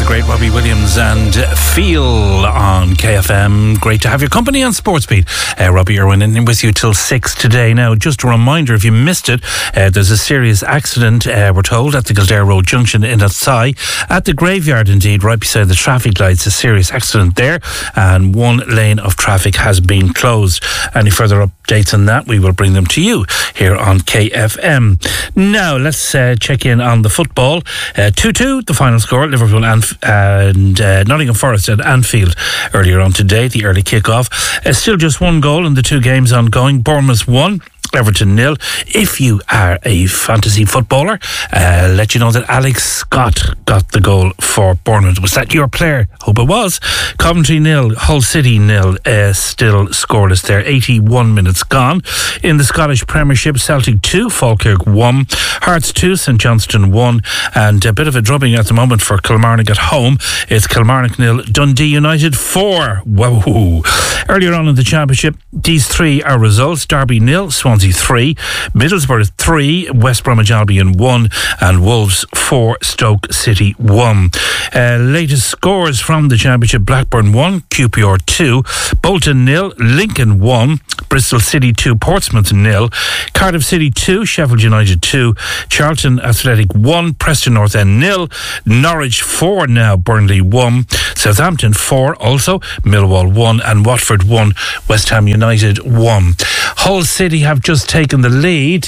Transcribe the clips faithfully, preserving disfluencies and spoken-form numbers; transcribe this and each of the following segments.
great Robbie Williams and Feel on K F M. Great to have your company on Sportsbeat. Uh, Robbie Irwin in with you till six today. Now, just a reminder, if you missed it, uh, there's a serious accident, uh, we're told, at the Kildare Road Junction in Athy, at the graveyard indeed, right beside the traffic lights. A serious accident there, and one lane of traffic has been closed. Any further updates on that, we will bring them to you here on K F M. Now, let's uh, check in on the football. Uh, two two, the final score, Liverpool and, and uh, Nottingham Forest at Anfield earlier on today, the early kick-off. Uh, still just one goal in the two games ongoing. Bournemouth one, Everton nil. If you are a fantasy footballer, uh, let you know that Alex Scott got the goal for Bournemouth. Was that your player? Hope it was. Coventry nil, Hull City nil. Uh, still scoreless there. eighty-one minutes gone. In the Scottish Premiership, Celtic two, Falkirk one, Hearts two, St Johnstone one, and a bit of a drubbing at the moment for Kilmarnock at home. It's Kilmarnock nil, Dundee United four. Whoa! Earlier on in the Championship, these three are results: Derby nil, Swansea three, Middlesbrough three, West Bromwich Albion one, and Wolves four, Stoke City one. Uh, latest scores from the Championship: Blackburn one, Q P R two, Bolton nil, Lincoln one, Bristol City two, Portsmouth nil, Cardiff City two, Sheffield United two, Charlton Athletic one, Preston North End nil, Norwich four now, Burnley one, Southampton four also, Millwall one, and Watford one, West Ham United one. Hull City have just taken the lead.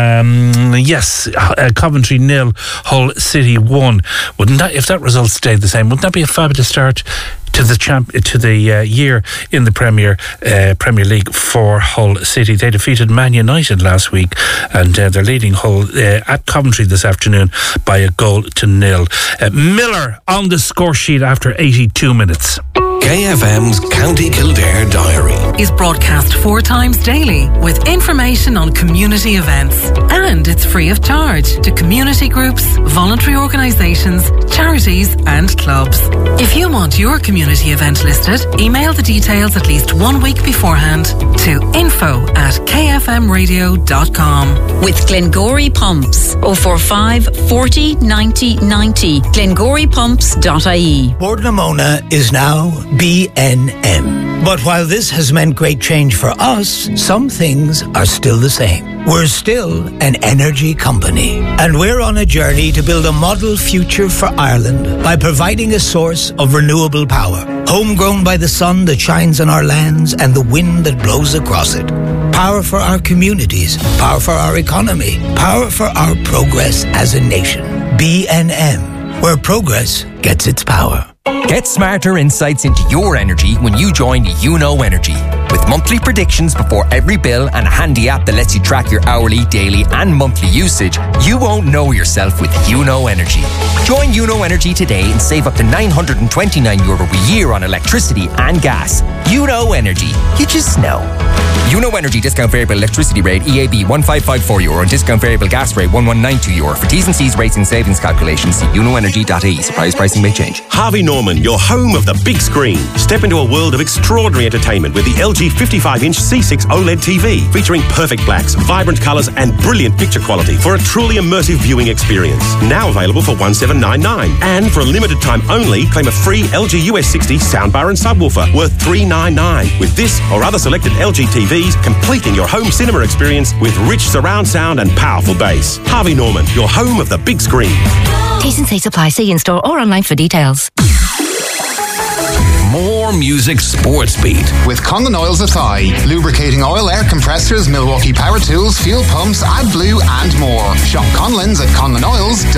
Um, yes, uh, Coventry nil, Hull City one. Wouldn't that, if that result stayed the same, wouldn't that be a fabulous start to the champ to the uh, year in the Premier uh, Premier League for Hull City? They defeated Man United last week, and uh, they're leading Hull uh, at Coventry this afternoon by a goal to nil. Uh, Miller on the score sheet after eighty-two minutes. K F M's County Kildare Diary is broadcast four times daily with information on community events, and it's free of charge to community groups, voluntary organisations, charities and clubs. If you want your community event listed, email the details at least one week beforehand to info at k f m radio dot com. With Glengory Pumps, oh four five, forty, ninety, ninety, glengory pumps dot I E. Bord na Móna is now B N M. But while this has meant great change for us, some things are still the same. We're still an energy company, and we're on a journey to build a model future for Ireland by providing a source of renewable power, homegrown by the sun that shines on our lands and the wind that blows across it. Power for our communities, power for our economy, power for our progress as a nation. B N M, where progress gets its power. Get smarter insights into your energy when you join YouKnow Energy. With monthly predictions before every bill and a handy app that lets you track your hourly, daily and monthly usage, you won't know yourself with YouKnow Energy. Join YouKnow Energy today and save up to nine hundred twenty-nine euro a year on electricity and gas. YouKnow Energy. You just know. YouKnow Energy discount variable electricity rate E A B one five five four euro and discount variable gas rate one one nine two euro. For T's and C's rates and savings calculations, see you know energy dot I E. Surprise pricing may change. Harvey Norman, your home of the big screen. Step into a world of extraordinary entertainment with the L G fifty-five inch C six OLED T V, featuring perfect blacks, vibrant colours and brilliant picture quality for a truly immersive viewing experience. Now available for one seven nine nine. And for a limited time only, claim a free L G U S sixty soundbar and subwoofer worth three ninety-nine. With this or other selected L G T Vs, completing your home cinema experience with rich surround sound and powerful bass. Harvey Norman, your home of the big screen. T's and C's apply. See in-store or online for details. More music Sportsbeat. With Conlon Oils Athy. Lubricating oil, air compressors, Milwaukee power tools, fuel pumps, AdBlue and more. Shop Conlon's at conlon oils dot I E.